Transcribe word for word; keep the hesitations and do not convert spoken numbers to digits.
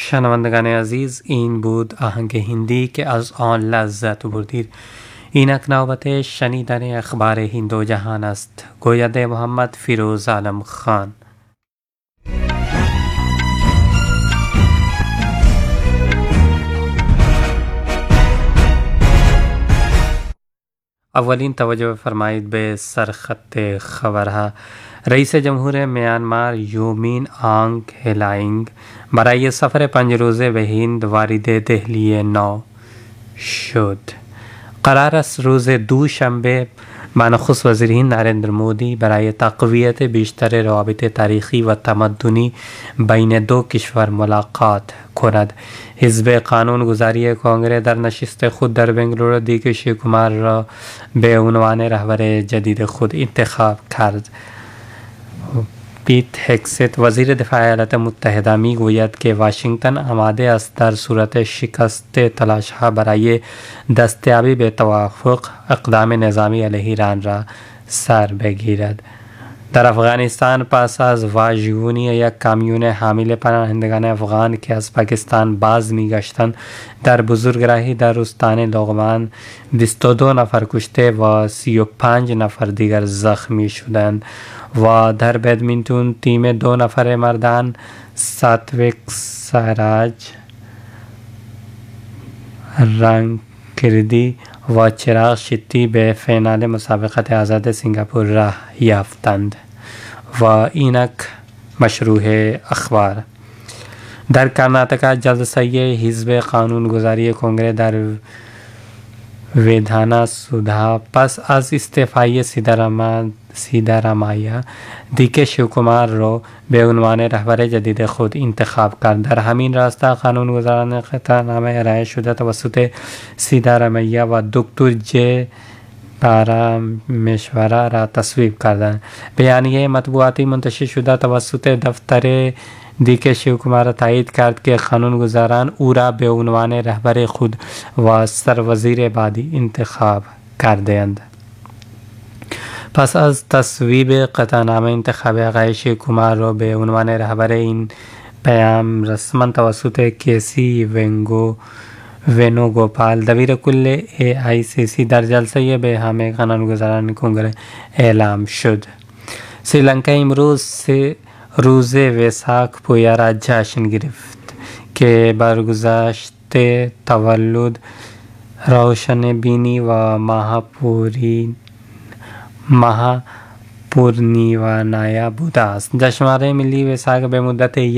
شنوندگان عزیز، این بود آهنگ هندی که از آن لذت بردید. اینک نوبت شنیدن اخبار هند و جهان است. گوینده محمد فیروز عالم خان. اولین توجه فرمایید به سرخط خبرها. رئیس جمهور میانمار یو مین آنگ هلائنگ برای سفر پنج روزه به هند وارد دهلی نو شد. قرار است روز دوشنبه با نخست وزیر هند نریندر مودی برای تقویت بیشتر روابط تاریخی و تمدنی بین دو کشور ملاقات کند. حزب قانون گذاری کنگره در نشست خود در بنگلور دی کے شیو کمار را به عنوان رهبر جدید خود انتخاب کرد. پیت هگست وزیر دفاع ایالات متحده می گوید که واشنگتن آماده است در صورت شکست تلاش‌ها برای دستیابی به توافق اقدام نظامی علیه ایران را سر بگیرد. در افغانستان پس از واژگونی یک کامیون حامل پناهندگان افغان که از پاکستان باز می‌گشتند در بزرگراهی در استان لغمان بیست و دو نفر کشته و سی و پنج نفر دیگر زخمی شدند. و در بدمینتون تیم دو نفر مردان ساتویک ساراج رنگکردی و چراغ شتی به فینال مسابقات آزاد سنگاپور راه یافتند. و اینک مشروع اخبار. در کرناٹکا جلسه حزب قانونگذاری کنگره در ویدھانا سودھا پس از استعفای سیدارامایا دی کے شیو کمار را به عنوان رهبر جدید خود انتخاب کرد. در همین راستا قانونگذاران قطعنامه ارائه شده توسط سیدارامایا و دکتر جه پارامشورا را تصویب کردند. بیانیه مطبوعاتی منتشر شده توسط دفتر دی کے شیو کمار تایید کرد که قانونگذاران او را به عنوان رهبر خود و سروزیر بعدی انتخاب کردند. پس از تصویب قطعنامه انتخاب آقای شیو کمار را به عنوان رهبر این پیام رسما توسط کیسی ونگو وینوگوپال دبیر کل ای آی سی سی در جلسه به همه قانونگذاران کنگره اعلام شد. سریلانکا امروز سه روز ویساک پویا را جشن گرفت که برگزشت تولد روشن بینی و ماهاپوری ماهاپورنیوانایا بوده است. جشنواره ملی ویساک به مدت